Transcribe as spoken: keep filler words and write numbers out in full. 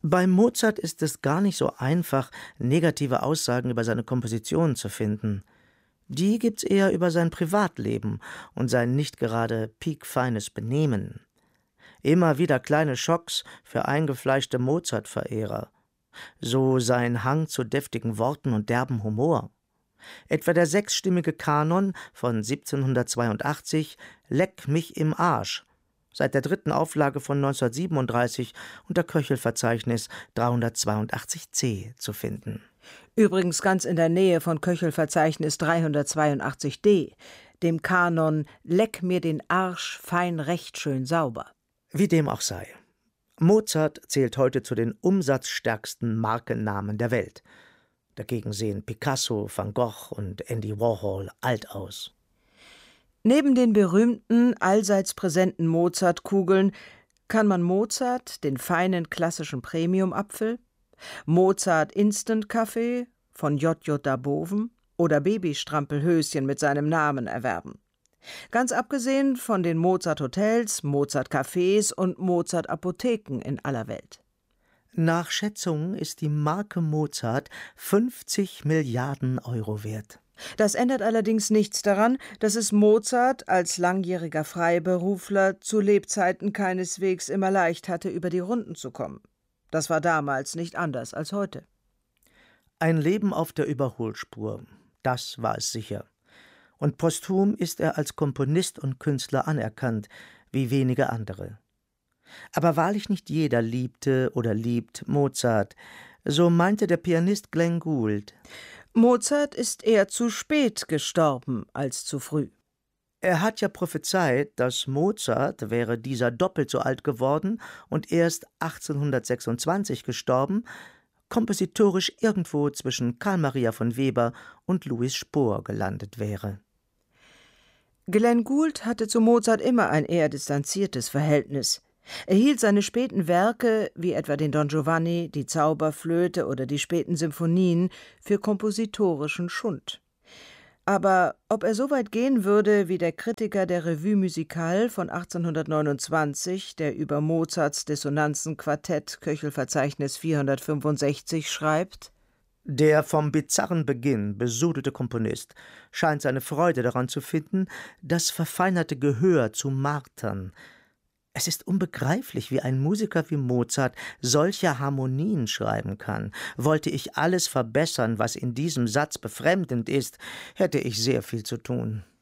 Bei Mozart ist es gar nicht so einfach, negative Aussagen über seine Kompositionen zu finden. Die gibt's eher über sein Privatleben und sein nicht gerade piekfeines Benehmen. Immer wieder kleine Schocks für eingefleischte Mozart-Verehrer. So sein Hang zu deftigen Worten und derben Humor. Etwa der sechsstimmige Kanon von siebzehnhundertzweiundachtzig »Leck mich im Arsch«, seit der dritten Auflage von neunzehnhundertsiebenunddreißig unter Köchelverzeichnis dreihundertzweiundachtzig c zu finden. Übrigens ganz in der Nähe von Köchelverzeichnis dreihundertzweiundachtzig d, dem Kanon »Leck mir den Arsch fein recht schön sauber«. Wie dem auch sei. Mozart zählt heute zu den umsatzstärksten Markennamen der Welt. Dagegen sehen Picasso, Van Gogh und Andy Warhol alt aus. Neben den berühmten, allseits präsenten Mozart-Kugeln kann man Mozart, den feinen klassischen Premium-Apfel, Mozart Instant-Kaffee von J J Daboven oder Babystrampelhöschen mit seinem Namen erwerben. Ganz abgesehen von den Mozart-Hotels, Mozart-Cafés und Mozart-Apotheken in aller Welt. Nach Schätzungen ist die Marke Mozart fünfzig Milliarden Euro wert. Das ändert allerdings nichts daran, dass es Mozart als langjähriger Freiberufler zu Lebzeiten keineswegs immer leicht hatte, über die Runden zu kommen. Das war damals nicht anders als heute. Ein Leben auf der Überholspur, das war es sicher. Und posthum ist er als Komponist und Künstler anerkannt, wie wenige andere. Aber wahrlich nicht jeder liebte oder liebt Mozart, so meinte der Pianist Glenn Gould. Mozart ist eher zu spät gestorben als zu früh. Er hat ja prophezeit, dass Mozart, wäre dieser doppelt so alt geworden und erst achtzehnhundertsechsundzwanzig gestorben, kompositorisch irgendwo zwischen Carl Maria von Weber und Louis Spohr gelandet wäre. Glenn Gould hatte zu Mozart immer ein eher distanziertes Verhältnis. Er hielt seine späten Werke, wie etwa den Don Giovanni, die Zauberflöte oder die späten Symphonien, für kompositorischen Schund. Aber ob er so weit gehen würde, wie der Kritiker der Revue Musicale von achtzehnhundertneunundzwanzig, der über Mozarts Dissonanzenquartett Köchelverzeichnis vierhundertfünfundsechzig schreibt: Der vom bizarren Beginn besudelte Komponist scheint seine Freude daran zu finden, das verfeinerte Gehör zu martern. Es ist unbegreiflich, wie ein Musiker wie Mozart solche Harmonien schreiben kann. Wollte ich alles verbessern, was in diesem Satz befremdend ist, hätte ich sehr viel zu tun.